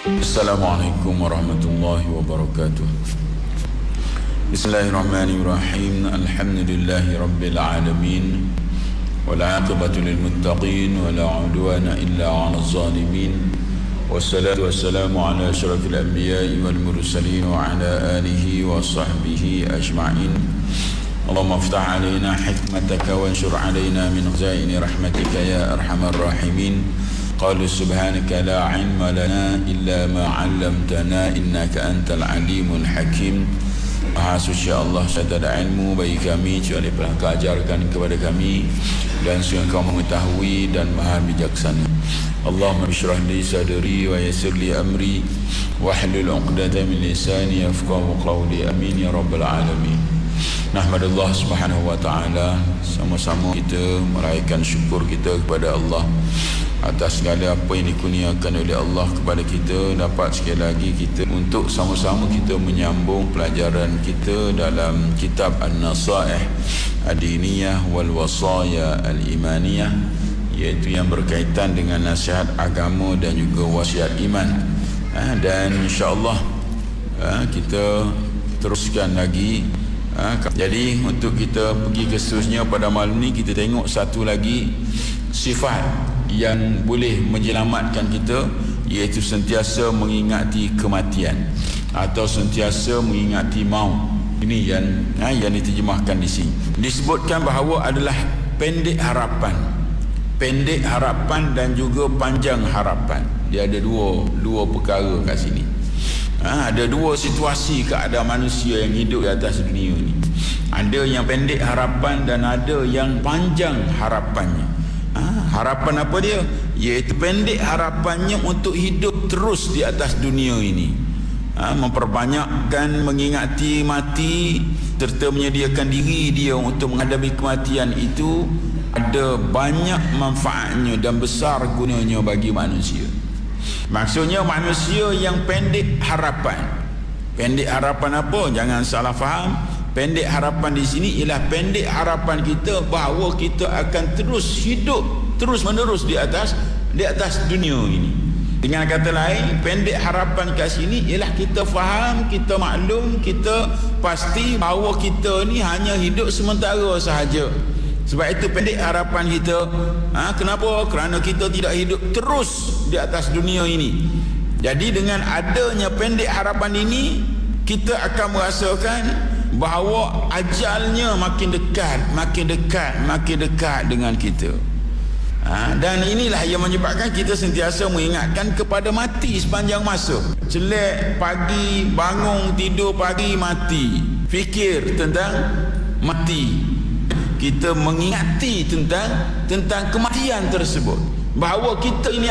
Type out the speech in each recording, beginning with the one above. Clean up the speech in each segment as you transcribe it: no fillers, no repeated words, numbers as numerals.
Assalamualaikum warahmatullahi wabarakatuh. Bismillahirrahmanirrahim. Alhamdulillahi rabbil alamin. Wal 'aqibatu lil muttaqin wa la 'udwana illa 'alal zalimin. Wassalatu wassalamu ala asyrafil anbiya'i wal mursalin wa ala alihi wa sahbihi ajma'in. Allahumma iftah 'alaina hikmataka wa anshur 'alaina min khazaini rahmatika ya arhamar rahimin. Qalu subhanaka la 'ilma lana illa ma 'allamtana innaka antal alimul hakim. Maha suci Allah, tak ada ilmu bagi kami kecuali apa yang Kau ajarkan kepada kami, dan sungguh Kau mengetahui dan maha bijaksana. Allahumma bishrah li sadri wa yassir li amri wahlul 'uqdatam min lisani yafqahu qawli. Amin ya rabbal alamin. Nahmadullah subhanahu wa ta'ala. Sama-sama kita meraihkan syukur kita kepada Allah atas segala apa yang dikurniakan oleh Allah kepada kita. Dapat sekali lagi kita untuk sama-sama kita menyambung pelajaran kita dalam kitab An-Nasaih Ad-Diniyah wal Wasaya Al-Imaniyah, iaitu yang berkaitan dengan nasihat agama dan juga wasiat iman. Dan insya-Allah kita teruskan lagi. Jadi untuk kita pergi ke seterusnya pada malam ni, kita tengok satu lagi sifat yang boleh menyelamatkan kita, iaitu sentiasa mengingati kematian atau sentiasa mengingati maut. Ini yang diterjemahkan di sini. Disebutkan bahawa adalah pendek harapan dan juga panjang harapan. Dia ada dua perkara kat sini. Ada dua situasi keadaan manusia yang hidup di atas dunia ni. Ada yang pendek harapan dan ada yang panjang harapannya. Harapan apa dia? Iaitu pendek harapannya untuk hidup terus di atas dunia ini, memperbanyakkan mengingati mati serta menyediakan diri dia untuk menghadapi kematian itu. Ada banyak manfaatnya dan besar gunanya bagi manusia. Maksudnya manusia yang pendek harapan. Pendek harapan apa? Jangan salah faham. Pendek harapan di sini ialah pendek harapan kita bahawa kita akan terus hidup terus menerus di atas dunia ini. Dengan kata lain, pendek harapan kat sini ialah kita faham, kita maklum, kita pasti bahawa kita ni hanya hidup sementara sahaja. Sebab itu pendek harapan kita. Kenapa? Kerana kita tidak hidup terus di atas dunia ini. Jadi dengan adanya pendek harapan ini, kita akan merasakan bahawa ajalnya makin dekat dengan kita. Dan inilah yang menyebabkan kita sentiasa mengingatkan kepada mati sepanjang masa. Celak pagi, bangun, tidur pagi, mati. Fikir tentang mati. Kita mengingati tentang kematian tersebut, bahawa kita ini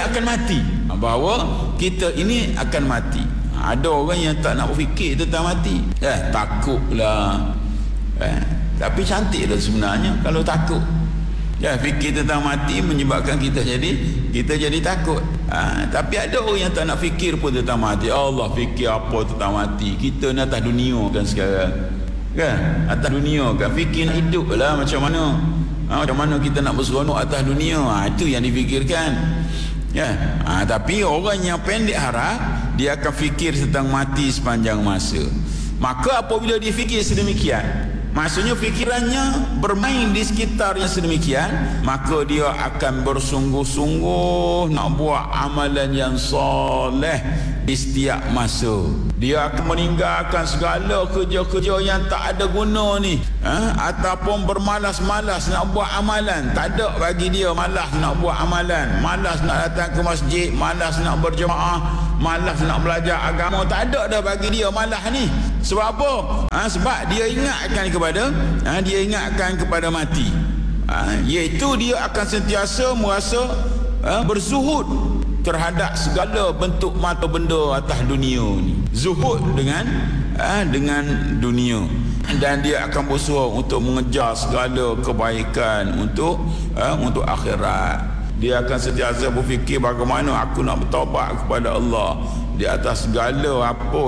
akan mati. Ada orang yang tak nak berfikir tentang mati. Takutlah. Tapi cantik dah sebenarnya kalau takut. Fikir tentang mati menyebabkan kita jadi takut. Tapi ada orang yang tak nak fikir pun tentang mati. Allah, fikir apa tentang mati? Kita ni atas dunia kan sekarang. Atas dunia kan, fikir nak hidup lah macam mana. Macam mana kita nak berseronok atas dunia. Itu yang difikirkan. Tapi orang yang pendek harap, dia akan fikir tentang mati sepanjang masa. Maka apabila dia fikir sedemikian, maksudnya fikirannya bermain di sekitarnya sedemikian, maka dia akan bersungguh-sungguh nak buat amalan yang soleh di setiap masa. Dia akan meninggalkan segala kerja-kerja yang tak ada guna ni, ataupun bermalas-malas nak buat amalan. Tak ada bagi dia malas nak buat amalan, malas nak datang ke masjid, malas nak berjemaah, malas nak belajar agama. Tak ada dah bagi dia malas ni. Sebab apa? Sebab dia ingatkan kepada mati. Iaitu dia akan sentiasa merasa berzuhud terhadap segala bentuk mata benda atas dunia ni. Zuhud dengan dunia. Dan dia akan berusaha untuk mengejar segala kebaikan untuk akhirat. Dia akan sentiasa berfikir bagaimana aku nak bertaubat kepada Allah di atas segala apa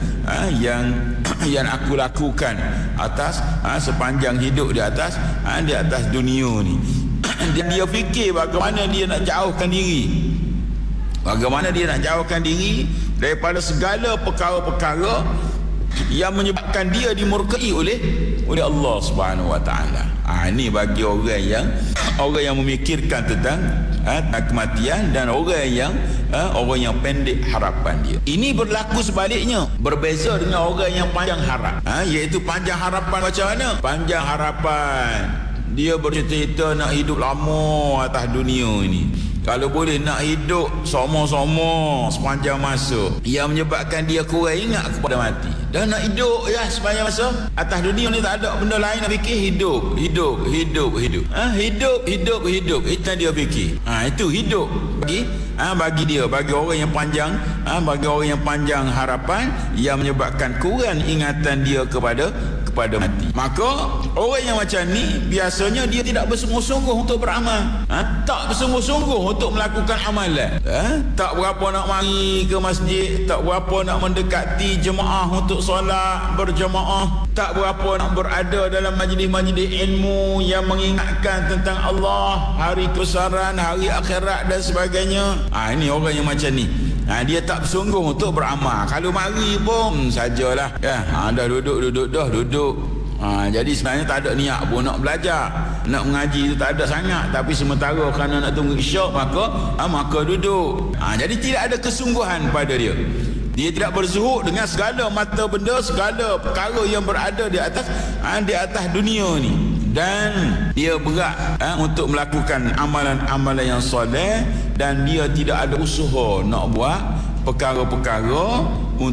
yang aku lakukan atas sepanjang hidup di atas dunia ni. Dia fikir bagaimana dia nak jauhkan diri Bagaimana dia nak jauhkan diri daripada segala perkara-perkara yang menyebabkan dia dimurkai oleh Allah Subhanahu wa taala. Ini bagi orang yang memikirkan tentang kematian dan orang yang pendek harapan dia. Ini berlaku sebaliknya, berbeza dengan orang yang panjang harap. Iaitu panjang harapan macam mana? Panjang harapan dia bercita-cita nak hidup lama atas dunia ini. Kalau boleh nak hidup sama-sama sepanjang masa. Yang menyebabkan dia kurang ingat kepada mati. Dan nak hidup sepanjang masa. Atas dunia ni tak ada benda lain nak fikir. Hidup. Hidup. Itu dia fikir. Itu hidup. Bagi dia, bagi orang yang panjang, bagi orang yang panjang harapan, yang menyebabkan kurang ingatan dia kepada mati. Maka orang yang macam ni biasanya dia tidak bersungguh-sungguh untuk beramal. Tak bersungguh-sungguh untuk melakukan amalan. Tak berapa nak mari ke masjid, tak berapa nak mendekati jemaah untuk solat berjemaah, tak berapa nak berada dalam majlis-majlis ilmu yang mengingatkan tentang Allah, hari kebesaran, hari akhirat dan sebagainya. Ini orang yang macam ni. Dia tak bersungguh untuk beramal. Kalau mari pun sajalah. Dah duduk. Jadi sebenarnya tak ada niat pun nak belajar, nak mengaji tu tak ada sangat. Tapi sementara kerana nak tunggu isyak, maka duduk. Jadi tidak ada kesungguhan pada dia. Dia tidak berzuhud dengan segala mata benda, segala perkara yang berada di atas dunia ni. Dan dia berat untuk melakukan amalan-amalan yang soleh, dan dia tidak ada usaha nak buat perkara-perkara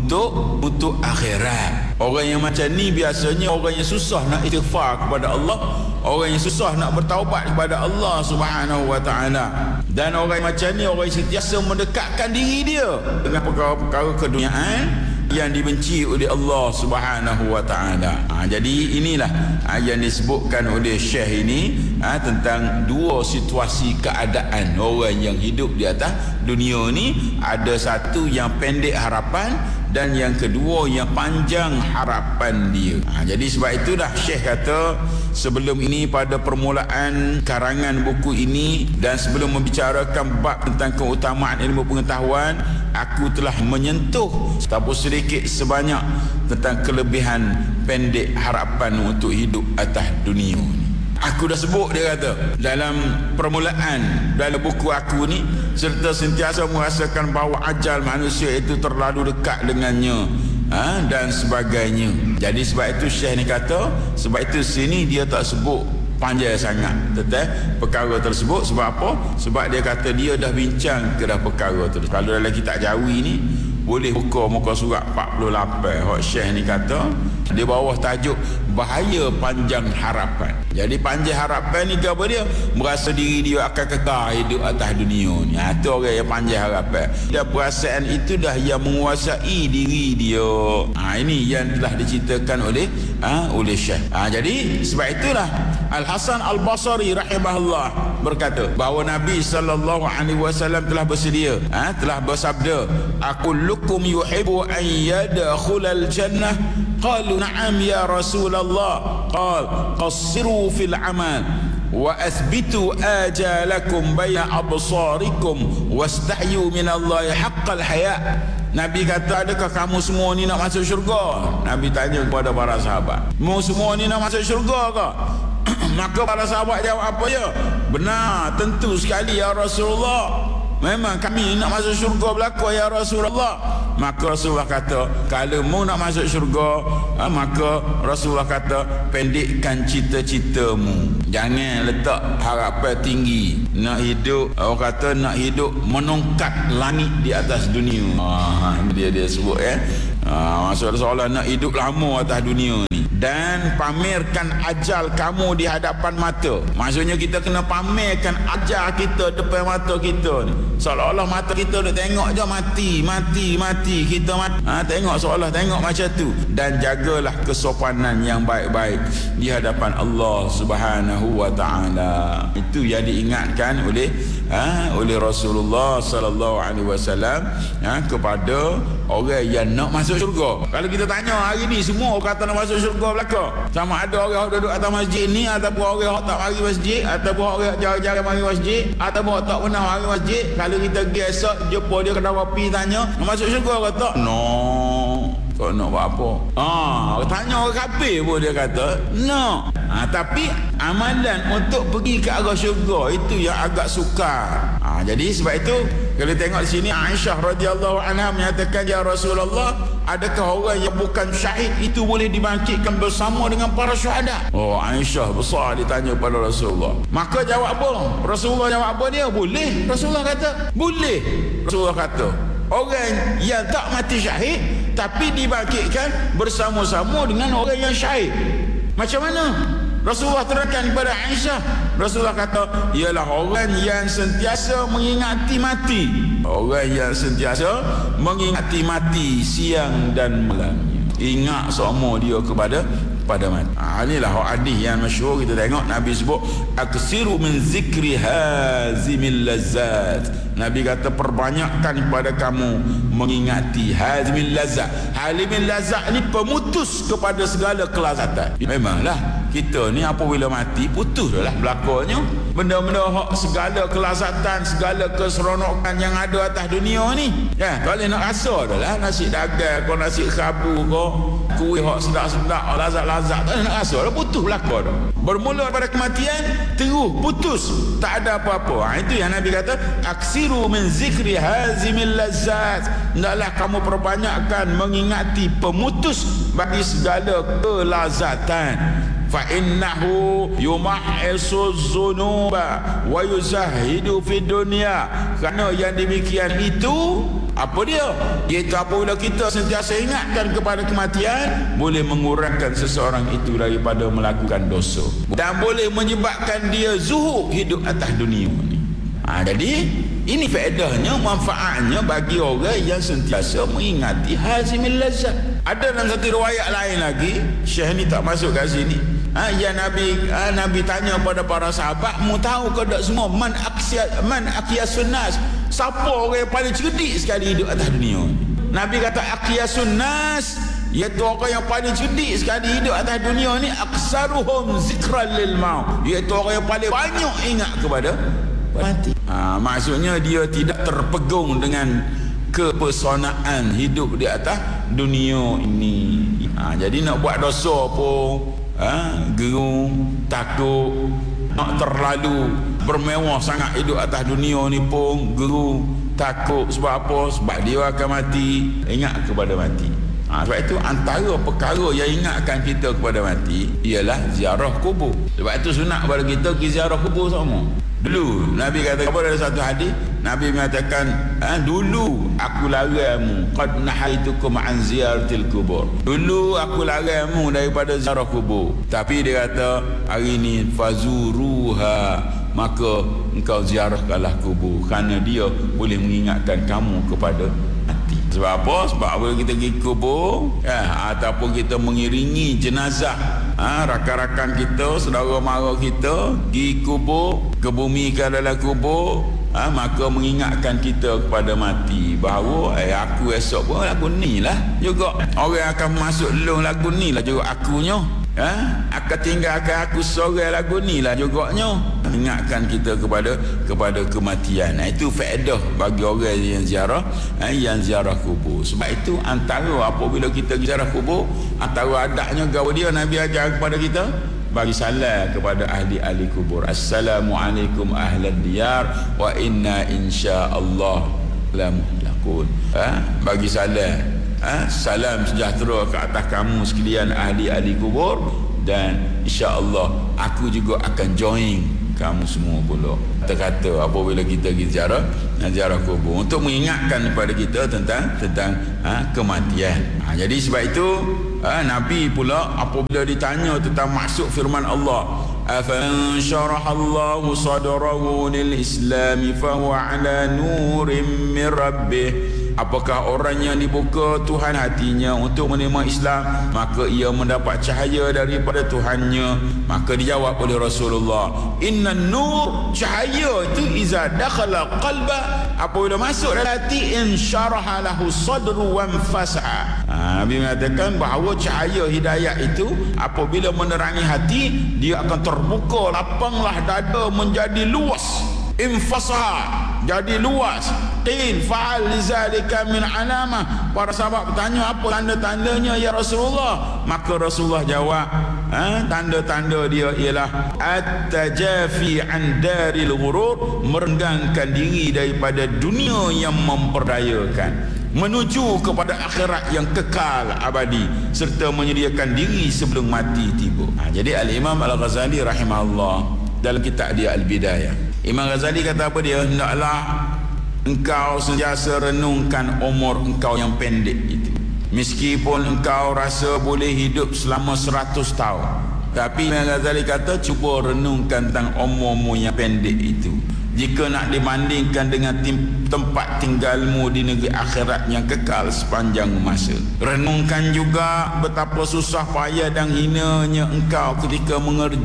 untuk akhirat. Orang yang macam ni biasanya orang yang susah nak istighfar kepada Allah, orang yang susah nak bertaubat kepada Allah Subhanahu wa taala. Dan orang macam ni orang yang sentiasa mendekatkan diri dia dengan perkara-perkara keduniaan yang dibenci oleh Allah Subhanahu wa taala. Jadi inilah yang disebutkan oleh Syekh ini tentang dua situasi keadaan orang yang hidup di atas dunia ni. Ada satu yang pendek harapan dan yang kedua yang panjang harapan dia. Jadi sebab itu dah Syekh kata sebelum ini, pada permulaan karangan buku ini dan sebelum membicarakan bab tentang keutamaan ilmu pengetahuan, aku telah menyentuh tak sedikit sebanyak tentang kelebihan pendek harapan untuk hidup atas dunia ni. Aku dah sebut, dia kata, dalam permulaan dalam buku aku ni, serta sentiasa merasakan bahawa ajal manusia itu terlalu dekat dengannya dan sebagainya. Jadi sebab itu Syekh ni kata, sebab itu sini dia tak sebut panjang sangat tentang perkara tersebut. Sebab apa? Sebab dia kata dia dah bincang ke dah perkara tersebut. Kalau dalam kitab Jawi ni boleh buka muka surat 48. Hak Syekh ni kata di bawah tajuk bahaya panjang harapan. Jadi panjang harapan ni apa dia? Merasa diri dia akan kekal hidup atas dunia ni. Itu orang yang panjang harapan. Dan perasaan itu dah yang menguasai diri dia. Ini yang telah diceritakan oleh Syekh. Jadi sebab itulah Al-Hasan Al-Basri rahimahullah berkata bahawa Nabi SAW telah bersedia, telah bersabda, "Aqullukum yuhibbu an yadkhulal jannah?" Qalu na'am ya Rasulullah. Qal qassiru fil amal wa athbitu ajalakum baina absarikum wastahyu minallahi haqqal haya. Nabi kata, adakah kamu semua ni nak masuk syurga? Nabi tanya kepada para sahabat, mu semua ni nak masuk syurga ke? Maka para sahabat jawab apa ya? Benar, tentu sekali ya Rasulullah. Memang kami nak masuk syurga belaka ya Rasulullah. Maka Rasulullah kata, kalau mu nak masuk syurga, maka Rasulullah kata, pendekkan cita-citamu. Jangan letak harapan tinggi. Nak hidup, orang kata nak hidup menongkat langit di atas dunia. Dia sebut maksud seolah nak hidup lama atas dunia ni. Dan pamerkan ajal kamu di hadapan mata. Maksudnya kita kena pamerkan ajal kita depan mata kita ni. Seolah-olah mata kita duk tengok je mati. Kita mati. Tengok seolah tengok macam tu. Dan jagalah kesopanan yang baik-baik di hadapan Allah Subhanahu wa taala. Itu yang diingatkan oleh oleh Rasulullah sallallahu alaihi wasallam kepada orang yang nak masuk syurga. Kalau kita tanya hari ni semua orang kata nak masuk syurga belaka. Sama ada orang yang duduk atas masjid ni ataupun orang yang tak mari masjid ataupun orang yang jarang-jarang mari masjid ataupun tak pernah mari masjid, kalau kita pergi esok jumpa dia kedai kopi tanya nak masuk syurga kata no. Kau nak buat apa? Tanya orang kafir pun dia kata no. Tapi amalan untuk pergi ke arah syurga itu yang agak sukar. Jadi sebab itu kalau tengok di sini Aisyah radhiyallahu anha menyatakan, ya Rasulullah, adakah orang yang bukan syahid itu boleh dibangkitkan bersama dengan para syuhada? Aisyah besar ditanya pada Rasulullah. Maka jawab apa? Rasulullah jawab apa dia? Boleh. Rasulullah kata boleh. Rasulullah kata orang yang tak mati syahid tapi dibangkitkan bersama-sama dengan orang yang syahid. Macam mana? Rasulullah terangkan kepada Aisyah. Rasulullah kata ialah orang yang sentiasa mengingati mati. Orang yang sentiasa mengingati mati siang dan malamnya. Ingat semua dia kepada mati. Inilah hadis yang masyhur kita tengok Nabi sebut aksiru min zikri hazimil lazzat. Nabi kata perbanyakkan kepada kamu mengingati hazimil lazzat. Hazimil lazzat ni pemutus kepada segala kelazatan. Memanglah kita ni apabila mati putus dah berlakunya benda-benda hak segala kelazatan, segala keseronokan yang ada atas dunia ni. Tak boleh nak rasa dah lah nasi dagang kau, nasi khabu kau, kuih hak sedap-sedap, lazat-lazat, tak boleh nak rasa dah, putus berlaku dah. Bermula pada kematian terus putus, tak ada apa-apa. Itu yang Nabi kata aksiru min zikri hazimil lazzat. Hendaklah kamu perbanyakkan mengingati pemutus bagi segala kelazatan. Fa innahu yumahhisu dzunuba wa yuzahidu fid dunya. Kerana yang demikian itu apa dia? Iaitu apabila kita sentiasa ingatkan kepada kematian, boleh mengurangkan seseorang itu daripada melakukan dosa dan boleh menyebabkan dia zuhud hidup atas dunia ni. Jadi ini faedahnya, manfaatnya bagi orang yang sentiasa mengingati hazimil lazzat. Ada dalam satu riwayat lain lagi, Syekh ni tak masuk kat sini. Yang Nabi tanya pada para sahabat, mu tahu ke tak semua man aqyasun nas, siapa orang yang paling cerdik sekali hidup atas dunia ni? Nabi kata aqyasun nas, iaitu orang yang paling cerdik sekali hidup atas dunia ni aksaruhum zikran lil maut, iaitu orang yang paling banyak ingat kepada mati. Maksudnya dia tidak terpegung dengan kepesonaan hidup di atas dunia ini. Jadi nak buat dosa pun gerung, takut, nak terlalu bermewah sangat hidup atas dunia ni pun gerung, takut. Sebab apa? Sebab dia akan mati, ingat kepada mati. Sebab itu antara perkara yang ingatkan kita kepada mati ialah ziarah kubur. Sebab itu sunat kepada kita pergi ziarah kubur sama. Dulu Nabi kata apa dalam satu hadis, Nabi mengatakan dulu aku larangmu, qad nahaitukum an ziyaratil kubur, dulu aku larangmu daripada ziarah kubur, tapi dia kata hari ni fazuruha, maka engkau ziarahkanlah kubur, kerana dia boleh mengingatkan kamu kepada mati. Sebab apa? Sebab apabila kita pergi kubur ataupun kita mengiringi jenazah rakan-rakan kita, saudara mara kita pergi kubur, kebumikan dalam kubur, maka mengingatkan kita kepada mati, bahawa aku esok pun lagu ni lah juga, orang akan masuk long lagu ni lah juga akunya, akan tinggalkan aku seorang lagu ni lah juganya. Ingatkan kita kepada kematian. Itu faedah bagi orang yang ziarah kubur. Sebab itu antara apabila kita ziarah kubur, antara adabnya gaul dia Nabi ajar kepada kita, bagi salam kepada ahli-ahli kubur. Assalamualaikum ahlad diyar wa inna insyaallah la muhlaqun. Bagi salam, salam sejahtera ke atas kamu sekalian ahli-ahli kubur, dan insya-Allah aku juga akan join kamu semua pula. Kata-kata apabila kita pergi ziarah kubur untuk mengingatkan kepada kita tentang kematian. Jadi sebab itu Nabi pula apabila ditanya tentang maksud firman Allah, afan syarahallahu sadrahu lil islam fa huwa ala nurim min rabbih Apakah orang yang dibuka Tuhan hatinya untuk menerima Islam, maka ia mendapat cahaya daripada Tuhannya? Maka dijawab oleh Rasulullah, inna nur, cahaya itu iza dakhala qalba, apabila masuk dalam hati, insyaraha lahu sadru wa anfasa. Nabi mengatakan bahawa cahaya hidayah itu apabila menerangi hati, dia akan terbuka, lapanglah dada menjadi luas, infasaha, jadi luas. Qil fa'al lizalika min alamah. Para sahabat bertanya, apa tanda-tandanya ya Rasulullah? Maka Rasulullah jawab, tanda-tanda dia ialah at-tajafi an daril ghurur, merenggangkan diri daripada dunia yang memperdayakan, menuju kepada akhirat yang kekal abadi, serta menyediakan diri sebelum mati tiba. Jadi Al-Imam Al-Ghazali rahimahullah dalam kitab dia Al-Bidayah, Imam Ghazali kata apa dia? Hendaklah engkau sentiasa renungkan umur engkau yang pendek itu. Meskipun engkau rasa boleh hidup selama 100 tahun, tapi Imam Ghazali kata cuba renungkan tentang umurmu yang pendek itu. Jika nak dibandingkan dengan tempat tinggalmu di negeri akhirat yang kekal sepanjang masa. Renungkan juga betapa susah payah dan hinanya engkau ketika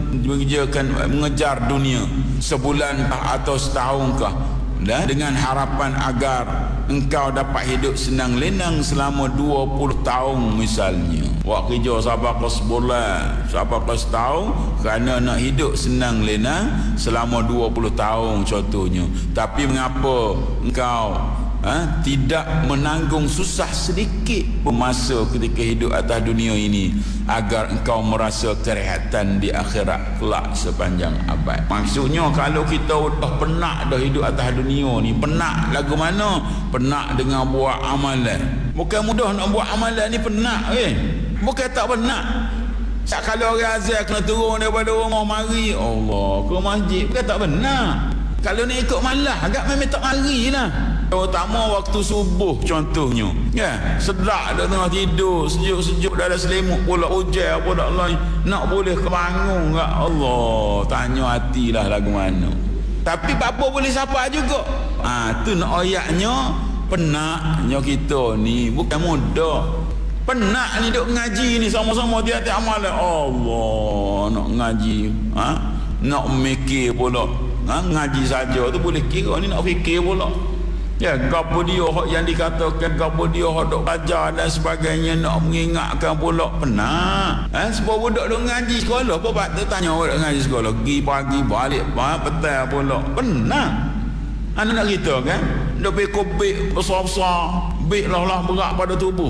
mengejar dunia, sebulan atau setahunkah, dan dengan harapan agar engkau dapat hidup senang lenang selama 20 tahun misalnya. Buat kerja sampai ke sebulan, sampai ke setahun, kerana nak hidup senang lenang selama 20 tahun contohnya. Tapi mengapa engkau tidak menanggung susah sedikit pun masa ketika hidup atas dunia ini, agar engkau merasa kerehatan di akhirat kelak sepanjang abad. Maksudnya kalau kita dah penat dah hidup atas dunia ni, penat lagu mana? Penat dengan buat amalan. Bukan mudah nak buat amalan ni, penat bukan tak penat. Kalau orang azan kena turun daripada rumah mari Allah ke masjid, bukan tak penat. Kalau nak ikut malah agak memang tak mari lah. Terutama waktu subuh contohnya, sedap dah tengah tidur, sejuk-sejuk dah ada selimut pula, hujan pula Allah, nak boleh kebangun kat Allah, tanya hatilah lagu mana. Tapi apa boleh siapa juga. Tu nak ayatnya, penatnya kita ni bukan mudah. Penat ni duk ngaji ni sama-sama tiap-tiap malam. Allah nak ngaji, nak mikir pula. Ngaji saja tu boleh kira, ni nak fikir pula. Gapo dia yang dikatakan, gapo dia dok belajar dan sebagainya, nak mengingatkan pula. Penat. Sebab budak dok ngaji sekolah, apa pak tanya budak ngaji sekolah, pergi pagi balik petang pula. Penat. Anak kita kan dok pekor beg besar-besar, beg lah berat pada tubuh.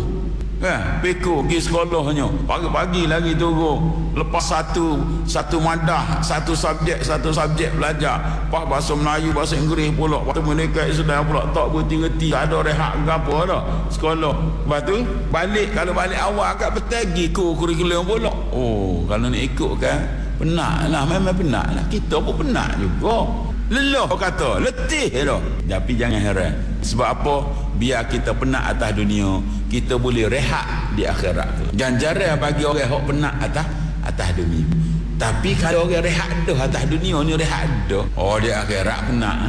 Pekor pergi sekolahnya, pagi-pagi lagi turun, lepas satu madah, satu subjek belajar, pas bahasa Melayu, bahasa Inggeris pula, waktu mereka sudah pula tak berhenti-henti, tak ada rehat apa dah sekolah. Lepas tu balik, kalau balik awal agak petagi kurikulum pula. Kalau nak ikut kan penat lah, memang penat lah. Kita pun penat juga, lelah kata, letih dah. Tapi jangan heran. Sebab apa? Biar kita penat atas dunia, kita boleh rehat di akhirat tu. Ganjaran bagi orang yang penat atas dunia. Tapi kalau orang rehat dah atas dunia ni, rehat dah, di akhirat penat.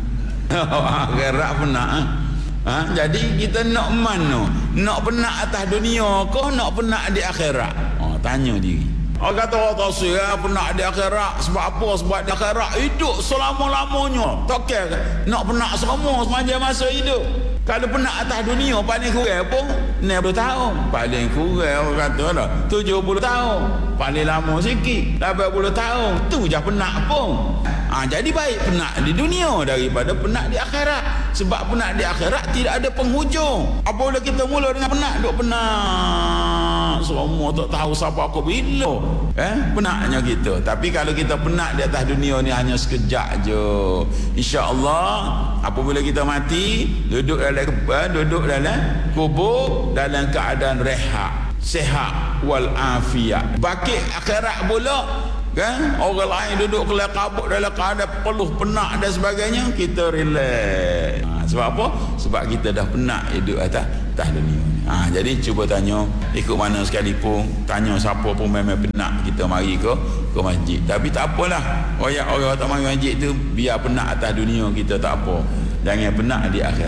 Akhirat penat. Jadi kita nak mana? Nak penat atas dunia ke nak penat di akhirat? Tanya diri. Orang kata orang tak saya penat di akhirat. Sebab apa? Sebab di akhirat hidup selama-lamanya. Tak kira nak penat semua sepanjang masa hidup. Kalau penat atas dunia paling kurang pun 60 tahun. Paling kurang orang kata dah 70 tahun. Paling lama sikit 80 tahun. Tu je penat pun. Jadi baik penat di dunia daripada penat di akhirat. Sebab penat di akhirat tidak ada penghujung. Apabila kita mula dengan penat, duk penat semua tak tahu siapa aku bila. Penatnya kita. Tapi kalau kita penat di atas dunia ni hanya sekejap je. InsyaAllah apabila kita mati, duduk dalam kubur dalam keadaan rehat, sehat wal afiat. Bakit akhirat pula kan, orang lain duduk kelak kabut dalam keadaan peluh penat dan sebagainya, kita relax. Sebab apa? Sebab kita dah penat hidup atas dunia. Jadi cuba tanya, ikut mana sekalipun, tanya siapa pun memang penat, kita mari ke masjid. Tapi tak apalah, orang tak mari masjid tu biar penat atas dunia kita, tak apa. Jangan penat di akhirat.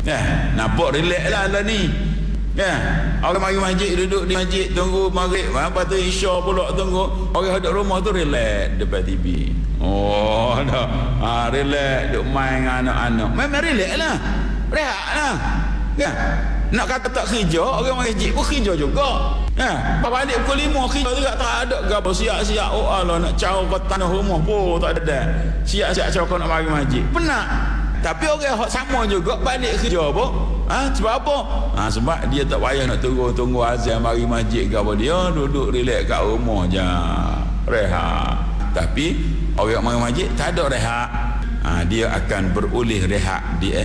nampak relax lah ni. Orang mari masjid, duduk di masjid tunggu maghrib, lepas tu isya pula tunggu. Orang duduk rumah tu relax depan TV. Oh dah. Relax duk main dengan anak-anak. Memang relax lah. Rehat lah. Nak kata tak kerja, orang masjid pun kerja juga. Balik pukul 5 kerja juga tak ada gapo siap-siap. Oh Allah nak caw ke tanah rumah pun tak ada. Siap-siap caw kau nak mari masjid. Penat. Tapi orang hak sama juga balik kerja pun. Sebab apa? Sebab dia tak payah nak tunggu azan mari masjid ke apa, dia duduk relax kat rumah je. Rehat. Tapi orang mari masjid tak ada rehat. Dia akan beroleh rehat di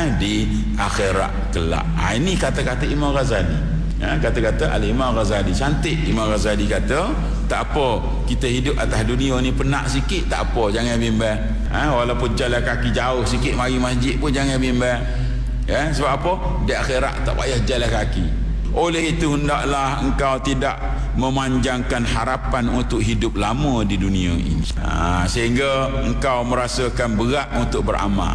akhirat kelak. Ini kata-kata Imam Ghazali. Kata-kata Al-Imam Ghazali. Cantik Imam Ghazali kata, tak apa kita hidup atas dunia ni penat sikit, tak apa, jangan bimbang. Walaupun jalan kaki jauh sikit mari masjid pun jangan bimbang. Sebab apa? Di akhirat tak payah jalan kaki. Oleh itu hendaklah engkau tidak memanjangkan harapan untuk hidup lama di dunia ini, sehingga engkau merasakan berat untuk beramal.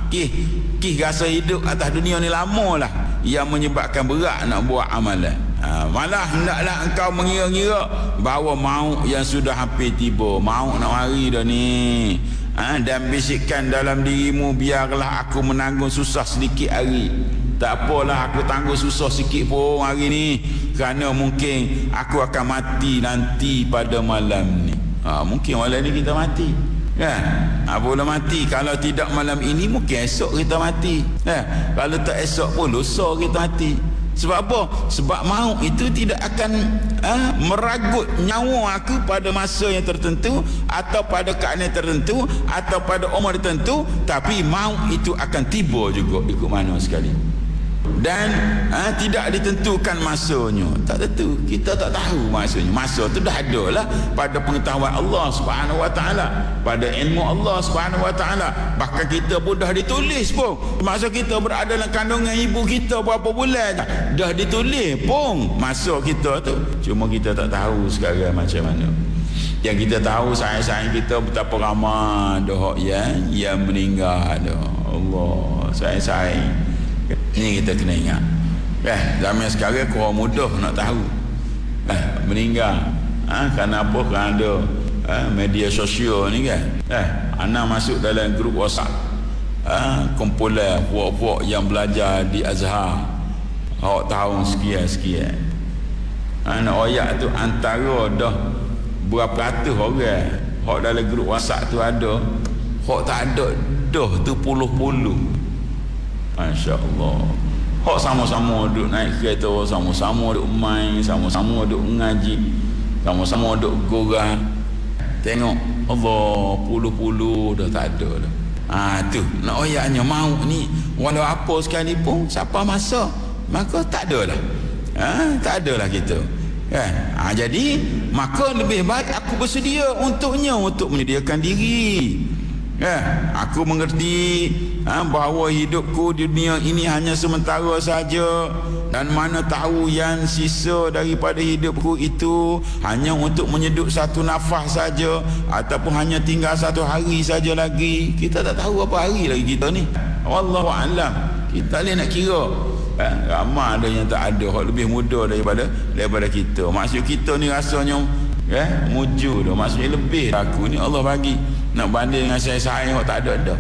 Kih rasa hidup atas dunia ni lama lah yang menyebabkan berat nak buat amalan. Malah hendaklah engkau mengira-ngira bahawa maut yang sudah hampir tiba. Maut nak mari dah ni. Dan bisikkan dalam dirimu, biarlah aku menanggung susah sedikit hari. Tak apalah aku tanggung susah sikit pun hari ni, kerana mungkin aku akan mati nanti pada malam ni. Mungkin malam ni kita mati. Boleh mati. Kalau tidak malam ini, mungkin esok kita mati. Kalau tak esok pun lusa kita mati. Sebab apa? Sebab maut itu tidak akan meragut nyawa aku pada masa yang tertentu, atau pada keadaan tertentu, atau pada umur tertentu. Tapi maut itu akan tiba juga ikut mana sekali. Dan tidak ditentukan masanya. Tak tentu. Kita tak tahu masanya. Masa tu dah ada lah pada pengetahuan Allah Subhanahu Wa Taala, pada ilmu Allah Subhanahu Wa Taala. Bahkan kita pun dah ditulis pun. Masa kita berada dalam kandungan ibu kita berapa bulan, dah ditulis pun masa kita tu. Cuma kita tak tahu sekarang macam mana. Yang kita tahu sayang-sayang kita betapa ramai dah yang meninggal dah. Allah sayang-sayang. Ini kita kena ingat. Zaman sekarang kurang mudah nak tahu meninggal. Kerana apa? Kerana ada media sosial ni kan. Anak masuk dalam grup WhatsApp, kumpulan puak-puak yang belajar di Azhar, awak tahun sekian-sekian. Nak oyak tu antara dah berapa ratus orang hak dalam grup WhatsApp tu ada, hak tak ada dah tu puluh-puluh. Masya Allah. Hak sama-sama duduk naik kereta, sama-sama duduk main, sama-sama duduk ngaji, sama-sama duduk gorang. Tengok Allah, puluh-puluh dah tak ada dah. Tu nak oyaknya maut ni walau apa sekalipun, siapa masa, maka tak ada lah. Tak ada lah kita. Jadi maka lebih baik aku bersedia untuknya, untuk menyediakan diri. Aku mengerti bahawa hidupku di dunia ini hanya sementara saja, dan mana tahu yang sisa daripada hidupku itu hanya untuk menyedut satu nafas saja, ataupun hanya tinggal satu hari saja lagi. Kita tak tahu apa hari lagi kita ni. Wallahu a'lam. Kita boleh nak kira. Ramai ada yang tak ada, yang lebih muda daripada kita. Maksud kita ni rasanya muju dah. Maksudnya lebih aku ni Allah bagi. Nak banding dengan saya sayang, tak ada.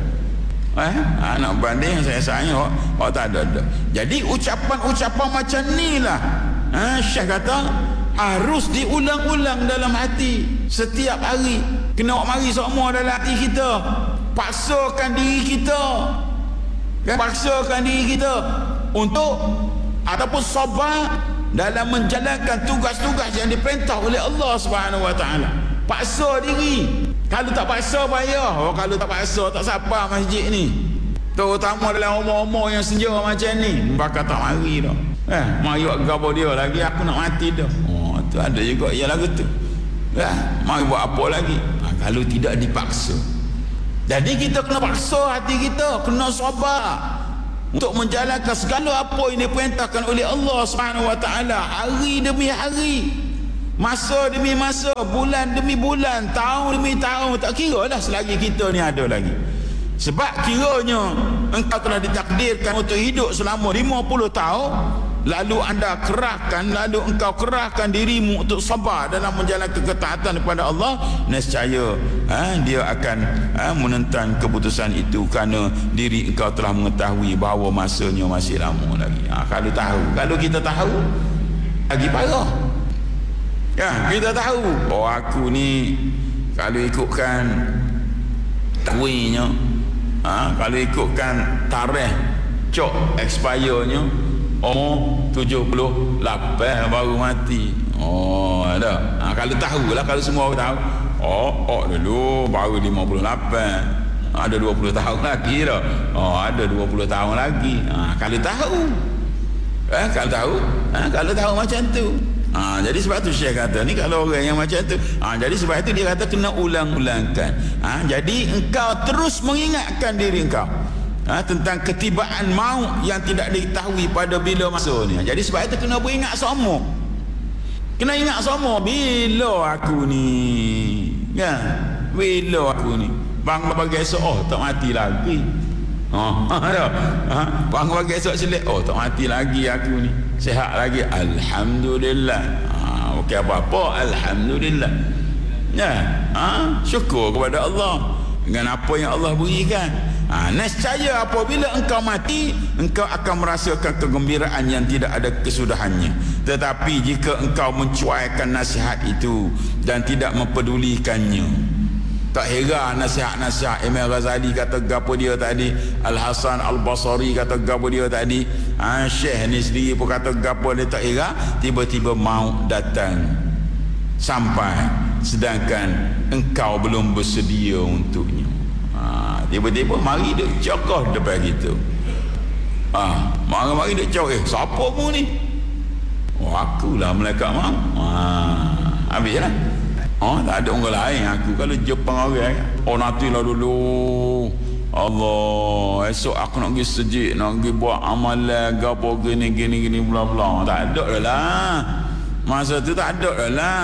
Nak banding dengan saya sayang, tak ada. Jadi ucapan-ucapan macam ni lah, Syekh kata harus diulang-ulang dalam hati setiap hari. Kena mari semua dalam hati kita. Paksakan diri kita, paksakan diri kita untuk ataupun sabar dalam menjalankan tugas-tugas yang diperintah oleh Allah Subhanahu Wa Taala. Paksa diri. Kalau tak paksa payah. Kalau tak paksa tak sabar masjid ni, terutama dalam umur-umur yang senja macam ni, bakal tak mari dah. Mari buat gapo dia lagi, aku nak mati dah. Tu ada juga yang lagu tu. Mari buat apa lagi? Kalau tidak dipaksa. Jadi kita kena paksa hati kita, kena sabar untuk menjalankan segala apa yang diperintahkan oleh Allah Subhanahu Wa Taala, hari demi hari, masa demi masa, bulan demi bulan, tahun demi tahun, tak kira lah selagi kita ni ada lagi. Sebab kiranya engkau telah ditakdirkan untuk hidup selama 50 tahun, lalu engkau kerahkan dirimu untuk sabar dalam menjalankan ketaatan kepada Allah, nescaya dia akan menentang keputusan itu, kerana diri engkau telah mengetahui bahawa masanya masih lama lagi. Kalau kita tahu lagi parah. Kita tahu aku ni kalau ikutkan takwinnya, kalau ikutkan tarikh cok expire-nya umur 78 baru mati. Ada. Kalau tahulah, kalau semua orang tahu, dulu baru 58. Ada 20 tahun lagi dah. Ada 20 tahun lagi. Kalau tahu. Kalau tahu macam tu. Jadi sebab tu Syekh kata ni, kalau orang yang macam tu, jadi sebab itu dia kata kena ulang-ulangkan. Jadi engkau terus mengingatkan diri engkau tentang ketibaan maut yang tidak diketahui pada bila masa ni. Jadi sebab itu kena beringat semua. Kena ingat semua, bila aku ni, bila aku ni bang bagai esok, tak mati lagi. Bang bagai esok selit, tak mati lagi aku ni, sihat lagi, alhamdulillah. Okey, apa-apa, alhamdulillah. Syukur kepada Allah dengan apa yang Allah berikan. Nescaya apabila engkau mati, engkau akan merasakan kegembiraan yang tidak ada kesudahannya. Tetapi jika engkau mencuaikan nasihat itu dan tidak mempedulikannya, tak heran nasihat-nasihat Imam Ghazali kata gapo dia tadi, Al-Hasan Al-Basri kata gapo dia tadi, Syekh ni sendiri pun kata gapo dia, tak heran tiba-tiba maut datang sampai sedangkan engkau belum bersedia untuknya. Tiba-tiba mari duk cokoh depan kita. Mari duk cokoh, siapa mu ni? Akulah malaikat maut. Habislah. Tak ada orang lain aku. Kalau Jepang orang, nantilah dulu, Allah, esok aku nak pergi sejid, nak pergi buat amalan gapo gini bla bla. Tak ada lah. Masa tu tak ada lah.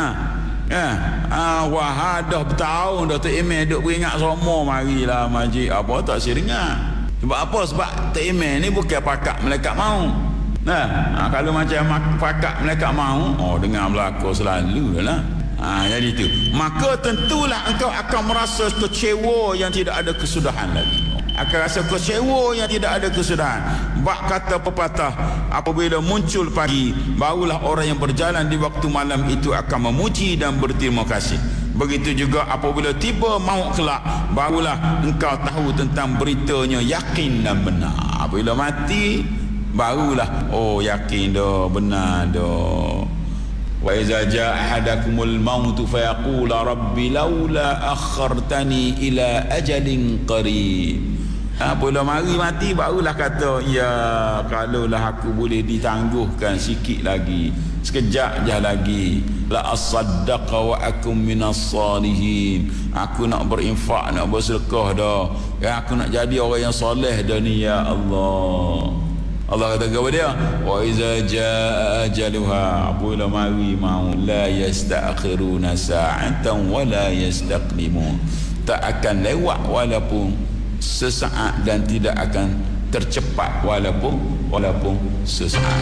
Wah, dah bertahun dah Tok Imam duk beringat semua, marilah majlis apa tak siringat. Sebab apa? Sebab Tok Imam ni bukan pakak malaikat maut. Kalau macam pakak malaikat maut, dengar berlaku selalu lah. Jadi itu, maka tentulah engkau akan merasa kecewa yang tidak ada kesudahan lagi. Akan rasa kecewa yang tidak ada kesudahan. Bak kata pepatah, apabila muncul pagi, barulah orang yang berjalan di waktu malam itu akan memuji dan berterima kasih. Begitu juga apabila tiba maut kelak, barulah engkau tahu tentang beritanya yakin dan benar. Apabila mati, barulah yakin dah, benar dah. Wa iza jaa ahadakumul maut fayaqul rabbi laula akhartani ila ajalin qarib. Bila mari mati barulah kata, ya kalaulah aku boleh ditangguhkan sikit lagi, sekejap je lagi, la asaddaqa wa akum minas salihin. Aku nak berinfak, nak bersedekah dah. Aku nak jadi orang yang soleh dah ni, ya Allah. Allah kata kepada dia, wa iza jaa ajaluha, apabila mari maut, la yastakhiruna sa'atan wa la yastaqdimun. Tak akan lewat walaupun sesaat dan tidak akan tercepat walaupun sesaat.